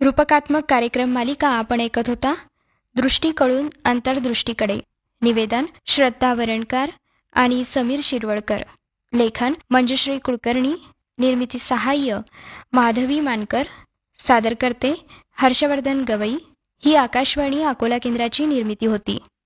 रूपकात्मक कार्यक्रम मालिका आपण ऐकत होता. दृष्टीकडून अंतर्दृष्टीकडे. निवेदन श्रद्धा वरणकर आणि समीर शिरवळकर. लेखन मंजुश्री कुलकर्णी. निर्मिती सहाय्य माधवी मानकर. सादरकर्ते हर्षवर्धन गवई. ही आकाशवाणी अकोला केंद्राची निर्मिती होती.